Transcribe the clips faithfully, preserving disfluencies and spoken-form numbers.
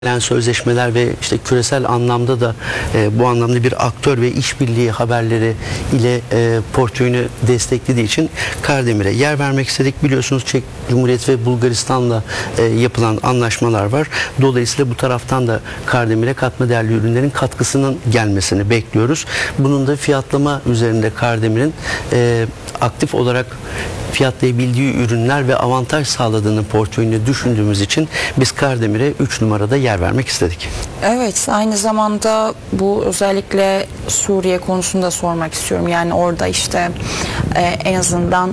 gelen sözleşmeler ve işte küresel anlamda da e, bu anlamda bir aktör ve işbirliği haberleri ile e, portföyünü desteklediği için Kardemir'e yer vermek istedik. Biliyorsunuz Çek Cumhuriyeti ve Bulgaristan'la e, yapılan anlaşmalar var. Dolayısıyla bu taraftan da Kardemir'e katma değerli ürünlerin katkısının gelmesini bekliyoruz. Bunun da fiyatlama üzerinde Kardemir'in e, aktif olarak fiyatlayabildiği ürünler ve avantaj sağladığını portföyünü düşündüğümüz için biz Kardemir'e üç numarada yer vermek istedik. Evet, aynı zamanda bu özellikle Suriye konusunda sormak istiyorum. Yani orada işte e, en azından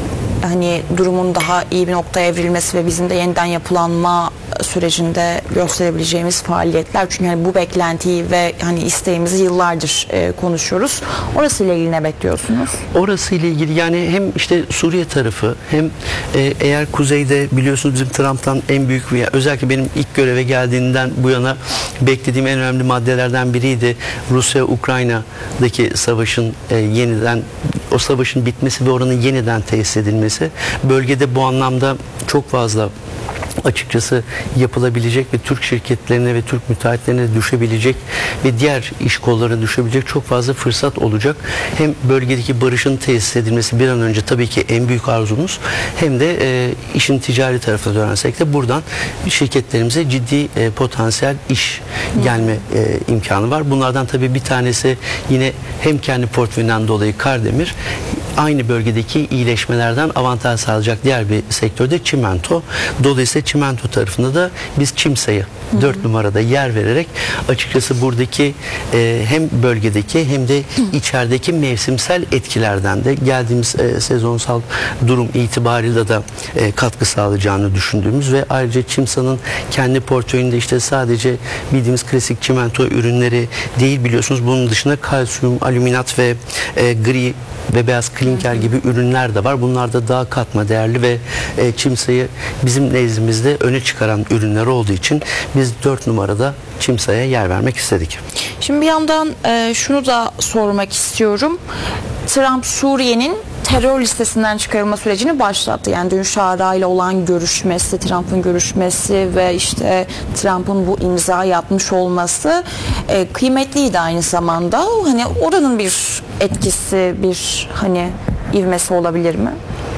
hani durumun daha iyi bir noktaya evrilmesi ve bizim de yeniden yapılanma sürecinde gösterebileceğimiz faaliyetler. Çünkü hani bu beklentiyi ve hani isteğimizi yıllardır e, konuşuyoruz. Orası ile ilgili ne bekliyorsunuz? Orası ile ilgili yani hem işte Suriye tarafı hem e, eğer kuzeyde biliyorsunuz bizim Trump'tan en büyük veya özellikle benim ilk göreve geldiğinden bu yana beklediğim en önemli maddelerden biriydi. Rusya-Ukrayna'daki savaşın e, yeniden o savaşın bitmesi ve oranın yeniden tesis edilmesi. Bölgede bu anlamda çok fazla açıkçası yapılabilecek ve Türk şirketlerine ve Türk müteahhitlerine düşebilecek ve diğer iş kollarına düşebilecek çok fazla fırsat olacak. Hem bölgedeki barışın tesis edilmesi bir an önce tabii ki en büyük arzumuz, hem de e, işin ticari tarafına dönersek de buradan şirketlerimize ciddi e, potansiyel iş gelme e, imkanı var. Bunlardan tabii bir tanesi yine hem kendi portföyünden dolayı Kardemir, aynı bölgedeki iyileşmelerden avantaj sağlayacak diğer bir sektörde çimento. Dolayısıyla çimento tarafında da biz Çimsa'yı dört numarada yer vererek açıkçası buradaki e, hem bölgedeki hem de içerideki mevsimsel etkilerden de geldiğimiz e, sezonsal durum itibariyle de e, katkı sağlayacağını düşündüğümüz ve ayrıca Çimsa'nın kendi portföyünde işte sadece bildiğimiz klasik çimento ürünleri değil, biliyorsunuz bunun dışında kalsiyum, alüminat ve e, gri ve beyaz klinker gibi ürünler de var. Bunlar da daha katma değerli ve e, Çimsa'yı bizim nezdimizde öne çıkaran ürünler olduğu için biz dört numarada Çimsa'ya yer vermek istedik. Şimdi bir yandan e, şunu da sormak istiyorum. Trump Suriye'nin terör listesinden çıkarılma sürecini başlattı. Yani dün Şara ile olan görüşmesi, Trump'ın görüşmesi ve işte Trump'ın bu imza yapmış olması e, kıymetliydi aynı zamanda. Hani oranın bir etkisi, bir hani ivmesi olabilir mi?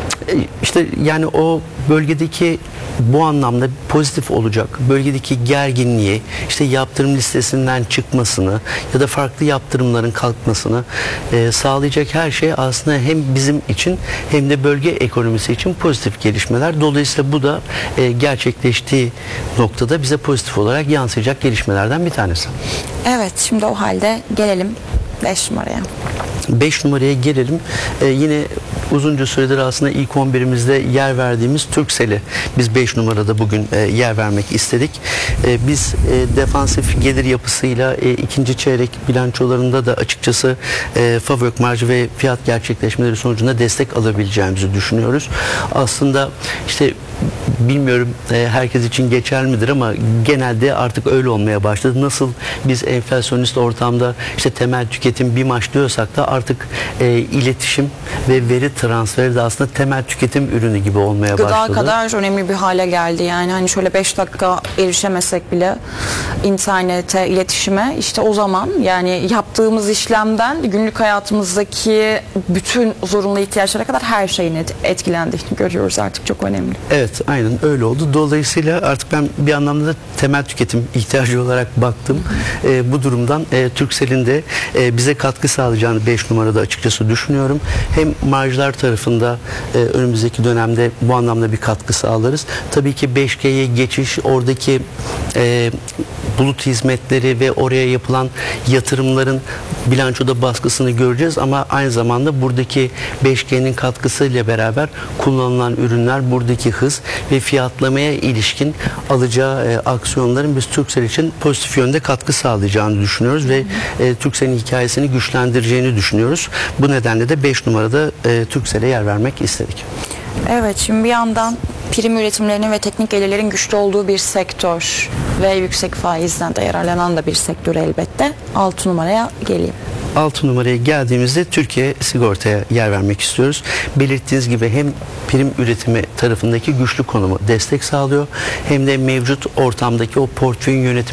İşte yani o bölgedeki bu anlamda pozitif olacak bölgedeki gerginliği, işte yaptırım listesinden çıkmasını ya da farklı yaptırımların kalkmasını e, sağlayacak her şey aslında hem bizim için hem de bölge ekonomisi için pozitif gelişmeler. Dolayısıyla bu da e, gerçekleştiği noktada bize pozitif olarak yansıyacak gelişmelerden bir tanesi. Evet, şimdi o halde gelelim beş numaraya. beş numaraya gelelim. Ee, yine uzunca süredir aslında ilk on birimizde yer verdiğimiz Turkcell'e biz beş numarada bugün e, yer vermek istedik. E, biz e, defansif gelir yapısıyla e, ikinci çeyrek bilançolarında da açıkçası e, fabrik marjı ve fiyat gerçekleşmeleri sonucunda destek alabileceğimizi düşünüyoruz. Aslında işte bilmiyorum e, herkes için geçerli midir ama genelde artık öyle olmaya başladı. Nasıl biz enflasyonist ortamda işte temel tüketim bir maç diyorsak da artık e, iletişim ve veri transferi de aslında temel tüketim ürünü gibi olmaya Gıda başladı. Gıda kadar önemli bir hale geldi. Yani hani şöyle beş dakika erişemesek bile internete, iletişime, işte o zaman yani yaptığımız işlemden günlük hayatımızdaki bütün zorunlu ihtiyaçlara kadar her şeyin etkilendiğini görüyoruz, artık çok önemli. Evet, aynen öyle oldu. Dolayısıyla artık ben bir anlamda da temel tüketim ihtiyacı olarak baktım. E, bu durumdan e, Turkcell'in de e, bize katkı sağlayacağını beş numarada açıkçası düşünüyorum. Hem marjlar tarafında e, önümüzdeki dönemde bu anlamda bir katkı sağlarız. Tabii ki beş G'ye geçiş, oradaki e, bulut hizmetleri ve oraya yapılan yatırımların bilançoda baskısını göreceğiz ama aynı zamanda buradaki beş G'nin katkısıyla beraber kullanılan ürünler, buradaki hız ve fiyatlamaya ilişkin alacağı e, aksiyonların biz Turkcell için pozitif yönde katkı sağlayacağını düşünüyoruz ve e, Turkcell'in hikayesini güçlendireceğini düşünüyoruz. Bu nedenle de beş numarada e, Turkcell'e yer vermek istedik. Evet, şimdi bir yandan prim üretimlerinin ve teknik gelirlerin güçlü olduğu bir sektör ve yüksek faizden de yararlanan da bir sektör elbette. altı numaraya geleyim. altı numaraya geldiğimizde Türkiye sigortaya yer vermek istiyoruz. Belirttiğiniz gibi hem prim üretimi tarafındaki güçlü konumu destek sağlıyor hem de mevcut ortamdaki o portföyün yönetimi